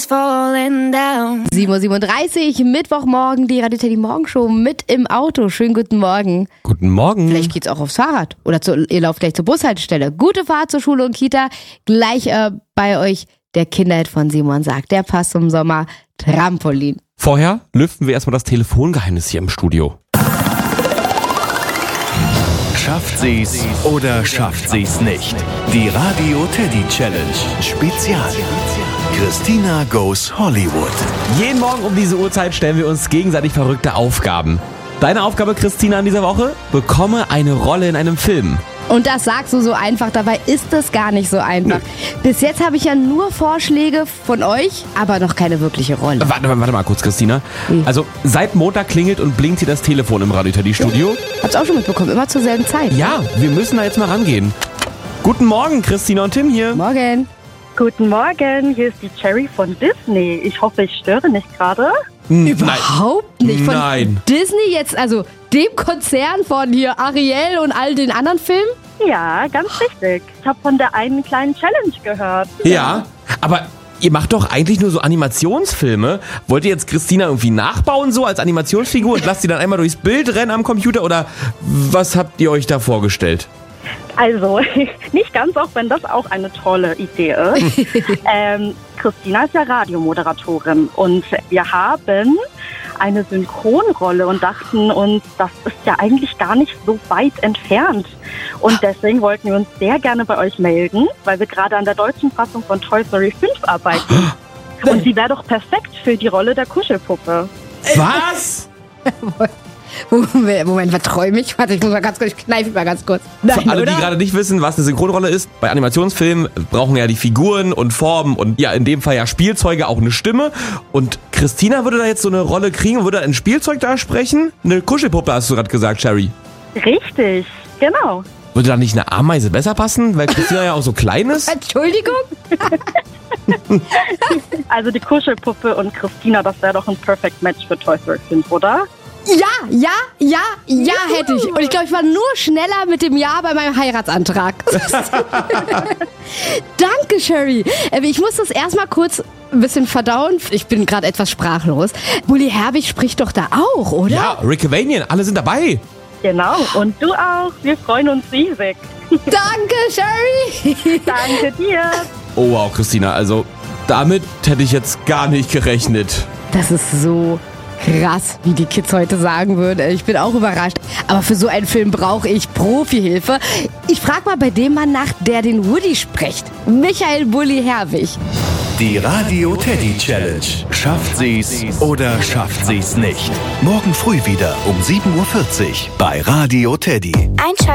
7:37 Uhr, Mittwochmorgen, die Radio Teddy Morgenshow mit im Auto. Schönen guten Morgen. Guten Morgen. Vielleicht geht's auch aufs Fahrrad oder ihr lauft gleich zur Bushaltestelle. Gute Fahrt zur Schule und Kita. Gleich bei euch der Kinderhit von Simon sagt, der passt zum Sommer, Trampolin. Vorher lüften wir erstmal das Telefongeheimnis hier im Studio. Schafft sie's oder schafft sie's nicht? Die Radio Teddy Challenge Spezial. Christina goes Hollywood. Jeden Morgen um diese Uhrzeit stellen wir uns gegenseitig verrückte Aufgaben. Deine Aufgabe, Christina, in dieser Woche? Bekomme eine Rolle in einem Film. Und das sagst du so einfach, dabei ist es gar nicht so einfach. Bis jetzt habe ich ja nur Vorschläge von euch, aber noch keine wirkliche Rolle. Warte mal kurz, Christina. Also seit Montag klingelt und blinkt hier das Telefon im Radio Teddy Studio. Hab's auch schon mitbekommen, immer zur selben Zeit. Ja, wir müssen da jetzt mal rangehen. Guten Morgen, Christina und Tim hier. Morgen. Guten Morgen, hier ist die Cherry von Disney. Ich hoffe, ich störe nicht gerade. Überhaupt nicht. Von Nein. Disney jetzt, also dem Konzern von hier Ariel und all den anderen Filmen? Ja, ganz richtig. Ich habe von der einen kleinen Challenge gehört. Ja, aber ihr macht doch eigentlich nur so Animationsfilme. Wollt ihr jetzt Christina irgendwie nachbauen so als Animationsfigur und lasst sie dann einmal durchs Bild rennen am Computer oder was habt ihr euch da vorgestellt? Also, nicht ganz, auch wenn das auch eine tolle Idee ist. Christina ist ja Radiomoderatorin und wir haben eine Synchronrolle und dachten uns, das ist ja eigentlich gar nicht so weit entfernt. Und deswegen wollten wir uns sehr gerne bei euch melden, weil wir gerade an der deutschen Fassung von Toy Story 5 arbeiten. Und sie wäre doch perfekt für die Rolle der Kuschelpuppe. Was? Moment, was träume ich? Warte, ich muss mal ganz kurz, ich kneife mal ganz kurz. Nein, Für alle, oder? die gerade nicht wissen, was eine Synchronrolle ist, bei Animationsfilmen brauchen ja die Figuren und Formen und ja, in dem Fall ja Spielzeuge auch eine Stimme. Und Christina würde da jetzt so eine Rolle kriegen und würde ein Spielzeug da sprechen? Eine Kuschelpuppe, hast du gerade gesagt, Sherry. Richtig, genau. Würde da nicht eine Ameise besser passen, weil Christina ja auch so klein ist? Entschuldigung? Also die Kuschelpuppe und Christina, das wäre doch ein Perfect Match für Toy Story 5, oder? Ja, hätte ich. Und ich glaube, ich war nur schneller mit dem Ja bei meinem Heiratsantrag. Danke, Sherry. Ich muss das erstmal kurz ein bisschen verdauen. Ich bin gerade etwas sprachlos. Bully Herbig spricht doch da auch, oder? Ja, Rick Cavanian, alle sind dabei. Genau, und du auch. Wir freuen uns riesig. Danke, Sherry. Danke dir. Oh wow, Christina, also damit hätte ich jetzt gar nicht gerechnet. Das ist so krass, wie die Kids heute sagen würden. Ich bin auch überrascht. Aber für so einen Film brauche ich Profihilfe. Ich frage mal bei dem Mann nach, der den Woody spricht. Michael Bully Herwig. Die Radio Teddy Challenge. Schafft sie's oder schafft sie's nicht? Morgen früh wieder um 7:40 Uhr bei Radio Teddy.